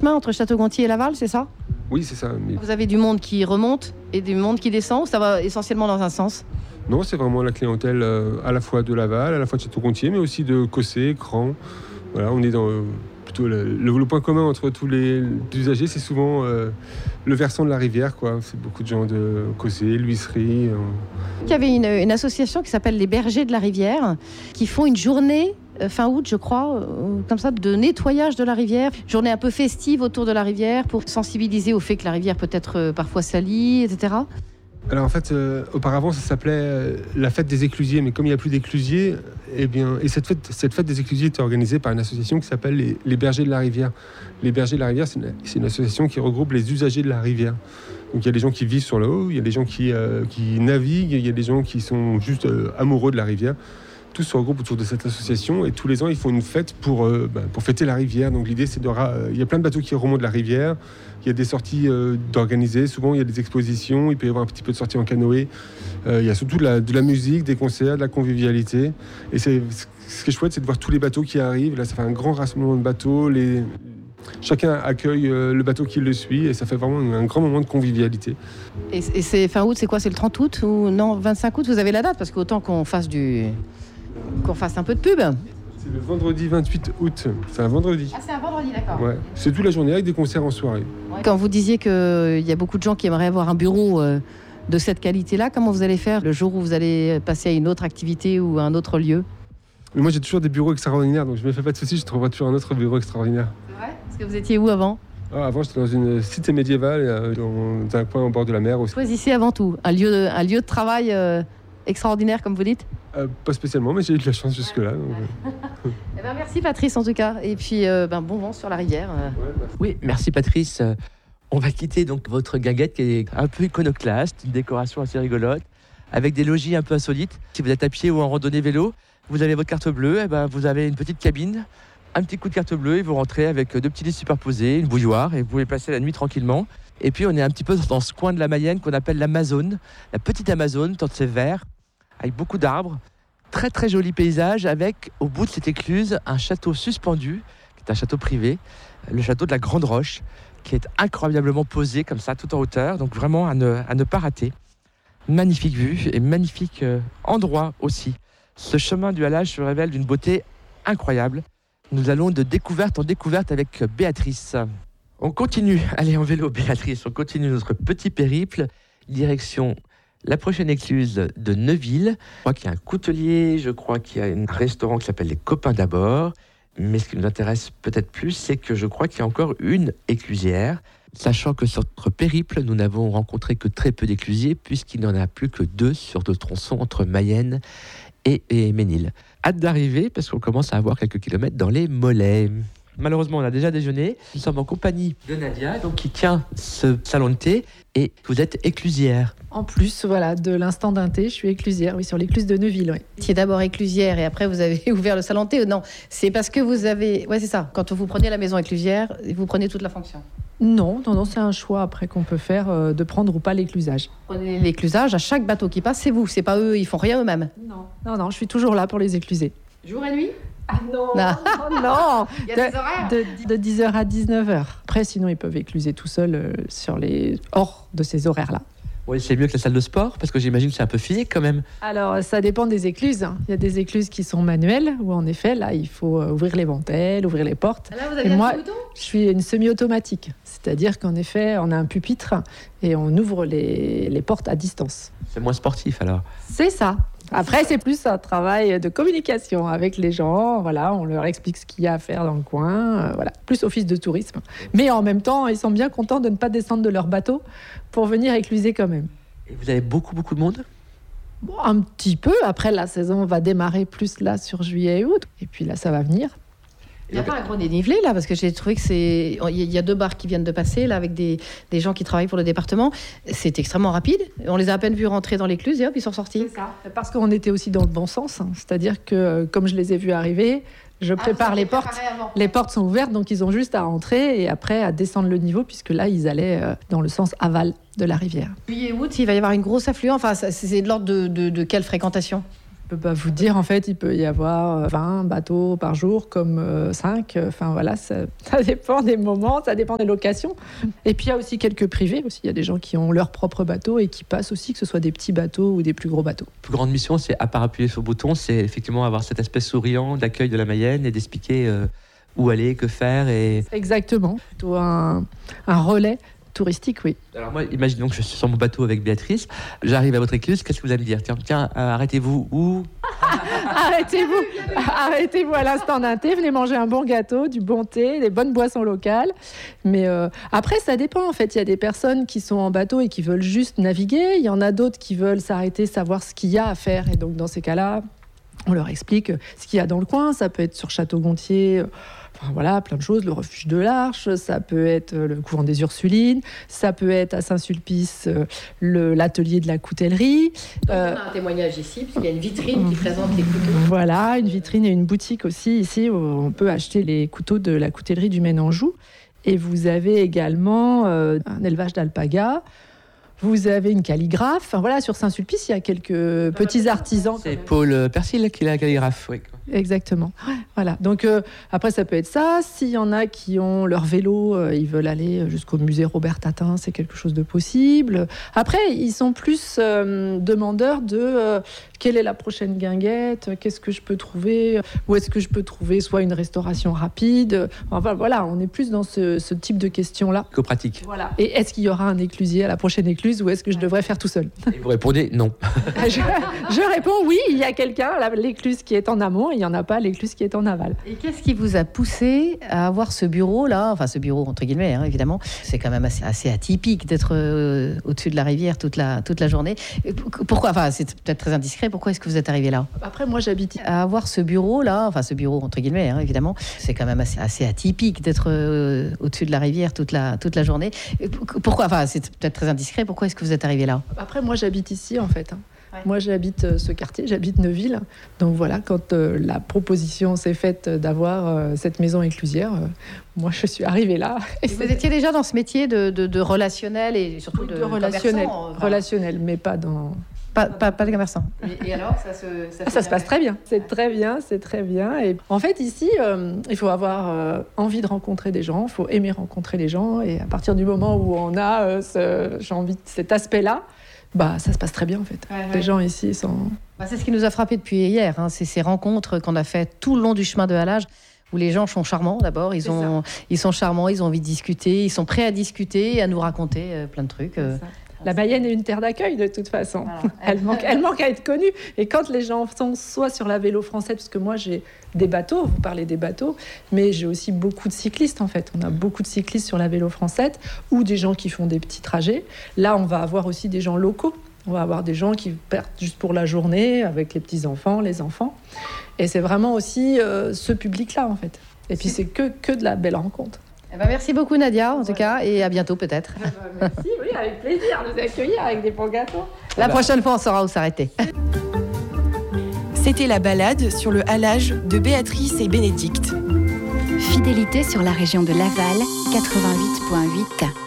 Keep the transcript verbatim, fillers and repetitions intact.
chemin entre Château-Gontier et Laval, c'est ça ? Oui, c'est ça. Mais... Vous avez du monde qui remonte et du monde qui descend, ou ça va essentiellement dans un sens ? Non, c'est vraiment la clientèle euh, à la fois de Laval, à la fois de Château-Gontier, mais aussi de Cossé, Cran. Voilà, on est dans euh, plutôt le, le, le point commun entre tous les usagers, c'est souvent euh, le versant de la rivière, quoi. C'est beaucoup de gens de Cossé, l'huisserie. Euh... Il y avait une, une association qui s'appelle les Bergers de la Rivière, qui font une journée fin août, je crois, euh, comme ça, de nettoyage de la rivière. Journée un peu festive autour de la rivière pour sensibiliser au fait que la rivière peut être euh, parfois salie, et cetera. Alors en fait, euh, auparavant, ça s'appelait euh, la fête des éclusiers, mais comme il n'y a plus d'éclusiers, eh bien, et cette fête, cette fête des éclusiers était organisée par une association qui s'appelle les, les Bergers de la Rivière. Les Bergers de la Rivière, c'est une, c'est une association qui regroupe les usagers de la rivière. Donc il y a des gens qui vivent sur le haut, il y a des gens qui, euh, qui naviguent, il y a des gens qui sont juste euh, amoureux de la rivière. Tous se regroupent autour de cette association et tous les ans ils font une fête pour, euh, bah, pour fêter la rivière. Donc l'idée c'est de... Euh, il y a plein de bateaux qui remontent la rivière, il y a des sorties euh, d'organiser, souvent il y a des expositions, il peut y avoir un petit peu de sorties en canoë, euh, il y a surtout de la, de la musique, des concerts, de la convivialité. Et c'est, ce qui est chouette c'est de voir tous les bateaux qui arrivent, là ça fait un grand rassemblement de bateaux, les... chacun accueille euh, le bateau qui le suit et ça fait vraiment un, un grand moment de convivialité. Et, et c'est fin août, c'est quoi ? C'est le trente août ou non, vingt-cinq août ? Vous avez la date ? Parce qu'autant qu'on fasse du... qu'on fasse un peu de pub. C'est le vendredi vingt-huit août. C'est un vendredi. Ah, c'est un vendredi, d'accord. Ouais. C'est toute la journée avec des concerts en soirée. Ouais. Quand vous disiez qu'il y a beaucoup de gens qui aimeraient avoir un bureau euh, de cette qualité-là, comment vous allez faire le jour où vous allez passer à une autre activité ou à un autre lieu ? Mais moi, j'ai toujours des bureaux extraordinaires, donc je me fais pas de soucis, je trouverai toujours un autre bureau extraordinaire. C'est vrai ? Parce que vous étiez où avant ? Ah, avant, j'étais dans une cité médiévale, euh, dans un coin au bord de la mer aussi. Choisissez avant tout un lieu de, un lieu de travail euh, extraordinaire, comme vous dites ? Euh, pas spécialement, mais j'ai eu de la chance jusque-là. Donc, euh... eh ben, merci Patrice en tout cas, et puis euh, ben, bon vent sur la rivière. Euh. Ouais, merci. Oui, merci Patrice. On va quitter donc votre guinguette qui est un peu iconoclaste, une décoration assez rigolote, avec des logis un peu insolites. Si vous êtes à pied ou en randonnée vélo, vous avez votre carte bleue, et ben, vous avez une petite cabine, un petit coup de carte bleue et vous rentrez avec deux petits lits superposés, une bouilloire, et vous pouvez passer la nuit tranquillement. Et puis on est un petit peu dans ce coin de la Mayenne qu'on appelle l'Amazone, la petite Amazone, tant c'est vert, avec beaucoup d'arbres, très très joli paysage, avec au bout de cette écluse un château suspendu, qui est un château privé, le château de la Grande Roche, qui est incroyablement posé comme ça, tout en hauteur, donc vraiment à ne, à ne pas rater. Magnifique vue et magnifique euh, endroit aussi. Ce chemin du halage se révèle d'une beauté incroyable. Nous allons de découverte en découverte avec Béatrice. On continue, allez en vélo Béatrice, on continue notre petit périple, direction la prochaine écluse de Neuville. Je crois qu'il y a un coutelier, je crois qu'il y a un restaurant qui s'appelle Les Copains d'abord. Mais ce qui nous intéresse peut-être plus, c'est que je crois qu'il y a encore une éclusière. Sachant que sur notre périple, nous n'avons rencontré que très peu d'éclusiers, puisqu'il n'y en a plus que deux sur le tronçon entre Mayenne et, et Ménil. Hâte d'arriver, parce qu'on commence à avoir quelques kilomètres dans les mollets. Malheureusement, on a déjà déjeuné. Nous sommes en compagnie de Nadia, donc, qui tient ce salon de thé, et vous êtes éclusière. En plus, voilà, de l'instant d'un thé, je suis éclusière, oui, sur l'écluse de Neuville. Oui. Vous étiez d'abord éclusière et après vous avez ouvert le salon de thé. Non, c'est parce que vous avez... Ouais, c'est ça. Quand vous prenez la maison éclusière, vous prenez toute la fonction. Non, non, non, c'est un choix après qu'on peut faire euh, de prendre ou pas l'éclusage. Prenez l'éclusage, à chaque bateau qui passe, c'est vous. C'est pas eux, ils font rien eux-mêmes. Non, non, non, je suis toujours là pour les écluser. Jour et nuit ? Ah non, non, non. Il y a des horaires de, de dix heures à dix-neuf heures. Après, sinon, ils peuvent écluser tout seuls euh, sur les... hors de ces horaires-là. Oui, c'est mieux que la salle de sport, parce que j'imagine que c'est un peu physique quand même. Alors, ça dépend des écluses. Il y a des écluses qui sont manuelles, où en effet, là, il faut ouvrir les ventelles, ouvrir les portes. Là, vous avez et un moi, bouton ? je suis une semi-automatique. C'est-à-dire qu'en effet, on a un pupitre et on ouvre les, les portes à distance. C'est moins sportif alors. C'est ça. Après, c'est plus un travail de communication avec les gens. Voilà, on leur explique ce qu'il y a à faire dans le coin. Euh, voilà, plus office de tourisme. Mais en même temps, ils sont bien contents de ne pas descendre de leur bateau pour venir écluser quand même. Et vous avez beaucoup, beaucoup de monde ? Bon, un petit peu. Après, la saison va démarrer plus là sur juillet et août. Et puis là, ça va venir. Il n'y a pas un gros dénivelé là, parce que j'ai trouvé que c'est... Il y a deux barques qui viennent de passer là, avec des, des gens qui travaillent pour le département. C'est extrêmement rapide. On les a à peine vus rentrer dans l'écluse et hop, ils sont sortis. C'est ça. Parce qu'on était aussi dans le bon sens. Hein. C'est-à-dire que, comme je les ai vus arriver, je prépare ah, les portes. Les portes sont ouvertes, donc ils ont juste à entrer et après à descendre le niveau, puisque là, ils allaient euh, dans le sens aval de la rivière. Juillet et août, il va y avoir une grosse affluence. Enfin, c'est de l'ordre de, de, de quelle fréquentation ? Je peux pas vous dire, en fait, il peut y avoir vingt bateaux par jour, comme cinq. Enfin, voilà, ça, ça dépend des moments, ça dépend des locations. Et puis, il y a aussi quelques privés aussi. Il y a des gens qui ont leur propre bateau et qui passent aussi, que ce soit des petits bateaux ou des plus gros bateaux. La plus grande mission, c'est, à part appuyer sur le bouton, c'est effectivement avoir cet aspect souriant d'accueil de la Mayenne et d'expliquer euh, où aller, que faire. Et... Exactement. Plutôt un, un relais touristique, oui. Alors moi, imaginons que je suis sur mon bateau avec Béatrice, j'arrive à votre écluse, qu'est-ce que vous allez me dire ? Tiens, tiens euh, arrêtez-vous où ? Arrêtez-vous, arrêtez-vous à l'instant d'un thé, venez manger un bon gâteau, du bon thé, des bonnes boissons locales. Mais euh, après, ça dépend en fait. Il y a des personnes qui sont en bateau et qui veulent juste naviguer. Il y en a d'autres qui veulent s'arrêter, savoir ce qu'il y a à faire. Et donc dans ces cas-là, on leur explique ce qu'il y a dans le coin. Ça peut être sur Château-Gontier. Enfin, voilà, plein de choses, le refuge de l'Arche, ça peut être le couvent des Ursulines, ça peut être à Saint-Sulpice le, l'atelier de la coutellerie. Donc, euh, on a un témoignage ici, puisqu'il y a une vitrine qui présente les couteaux. Voilà, une vitrine et une boutique aussi ici où on peut acheter les couteaux de la coutellerie du Maine-Anjou. Et vous avez également euh, un élevage d'alpagas. Vous avez une calligraphe. Enfin, voilà, sur Saint-Sulpice, il y a quelques petits artisans. C'est Paul Persil qui est la calligraphe, oui. Exactement. Voilà. Donc euh, après, ça peut être ça. S'il y en a qui ont leur vélo, euh, ils veulent aller jusqu'au musée Robert Tatin, c'est quelque chose de possible. Après, ils sont plus euh, demandeurs de euh, quelle est la prochaine guinguette, qu'est-ce que je peux trouver, où est-ce que je peux trouver soit une restauration rapide. Enfin voilà, on est plus dans ce, ce type de questions-là. Qu'au pratique. Voilà. Et est-ce qu'il y aura un éclusier à la prochaine écluse ou est-ce que je devrais faire tout seul ? Et vous répondez non. je, je réponds oui, il y a quelqu'un, l'écluse qui est en amont. Il n'y en a pas l'écluse qui est en aval. Et qu'est-ce qui vous a poussé à avoir ce bureau-là ? Enfin, ce bureau, entre guillemets, hein, évidemment. C'est quand même assez, assez atypique d'être euh, au-dessus de la rivière toute la, toute la journée. Et pourquoi ? Enfin, c'est peut-être très indiscret. Pourquoi est-ce que vous êtes arrivé là ? Après, moi, j'habite... À avoir ce bureau-là, enfin, ce bureau, entre guillemets, hein, évidemment. C'est quand même assez, assez atypique d'être euh, au-dessus de la rivière toute la, toute la journée. Et pourquoi ? Enfin, c'est peut-être très indiscret. Pourquoi est-ce que vous êtes arrivé là ? Après, moi, j'habite ici, en fait. Hein. Ouais. Moi, j'habite euh, ce quartier, j'habite Neuville. Donc voilà, quand euh, la proposition s'est faite d'avoir euh, cette maison éclusière, euh, moi, je suis arrivée là. Et vous étiez déjà dans ce métier de, de, de relationnel et surtout oui, de, de relationnel, enfin... relationnel, mais pas dans... Pas, pas, pas de commerçant. Et, et alors, ça se, ça, ça se passe très bien. C'est très bien, c'est très bien. Et en fait, ici, euh, il faut avoir euh, envie de rencontrer des gens, il faut aimer rencontrer les gens. Et à partir du moment où on a euh, ce, j'ai envie, cet aspect-là, bah, ça se passe très bien en fait. Ouais, ouais. Les gens ici sont... Bah, c'est ce qui nous a frappé depuis hier, hein. C'est ces rencontres qu'on a faites tout le long du chemin de halage, où les gens sont charmants d'abord, ils, ont, ils sont charmants, ils ont envie de discuter, ils sont prêts à discuter et à nous raconter euh, plein de trucs. Euh. La Mayenne est une terre d'accueil de toute façon. Voilà. Elle, manque, elle manque à être connue. Et quand les gens sont soit sur la vélo française, parce que moi j'ai des bateaux, vous parlez des bateaux, mais j'ai aussi beaucoup de cyclistes en fait. On a beaucoup de cyclistes sur la vélo française ou des gens qui font des petits trajets. Là, on va avoir aussi des gens locaux. On va avoir des gens qui partent juste pour la journée avec les petits-enfants, les enfants. Et c'est vraiment aussi euh, ce public-là en fait. Et puis c'est que, que de la belle rencontre. Eh ben merci beaucoup Nadia en tout ouais. cas et à bientôt peut-être. Eh ben, merci, oui, avec plaisir de vous accueillir avec des bons gâteaux. La bah. prochaine fois on saura où s'arrêter. C'était la balade sur le halage de Béatrice et Bénédicte. Fidélité sur la région de Laval, quatre-vingt-huit virgule huit.